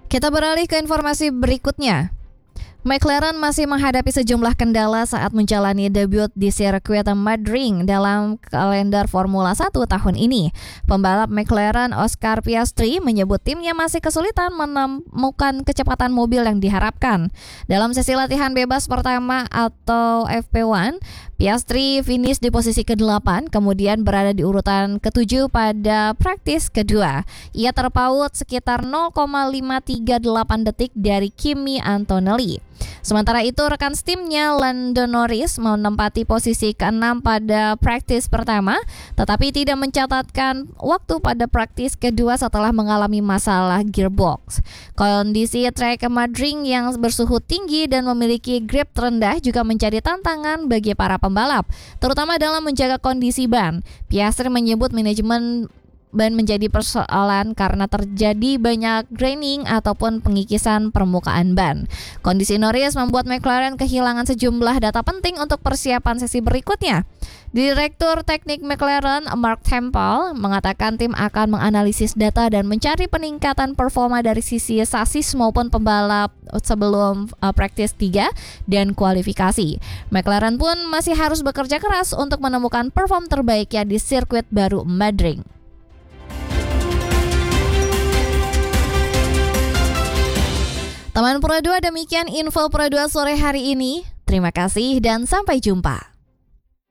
Kita beralih ke informasi berikutnya. McLaren masih menghadapi sejumlah kendala saat menjalani debut di sirkuit Madrid dalam kalender Formula 1 tahun ini. Pembalap McLaren Oscar Piastri menyebut timnya masih kesulitan menemukan kecepatan mobil yang diharapkan. Dalam sesi latihan bebas pertama atau FP1, Piastri finish di posisi ke-8, kemudian berada di urutan ke-7 pada praktis kedua. Ia terpaut sekitar 0,538 detik dari Kimi Antonelli. Sementara itu, rekan timnya Lando Norris menempati posisi ke-6 pada praktis pertama, tetapi tidak mencatatkan waktu pada praktis kedua setelah mengalami masalah gearbox. Kondisi trek Madrid yang bersuhu tinggi dan memiliki grip rendah juga menjadi tantangan bagi para pembalap, terutama dalam menjaga kondisi ban. Piastri menyebut manajemen ban menjadi persoalan karena terjadi banyak graining ataupun pengikisan permukaan ban. Kondisi Norris membuat McLaren kehilangan sejumlah data penting untuk persiapan sesi berikutnya. Direktur Teknik McLaren, Mark Temple, mengatakan tim akan menganalisis data dan mencari peningkatan performa dari sisi sasis maupun pembalap sebelum praktis 3 dan kualifikasi. McLaren pun masih harus bekerja keras untuk menemukan perform terbaiknya di sirkuit baru Madrid. Teman Pro 2, demikian info Pro 2 sore hari ini. Terima kasih dan sampai jumpa.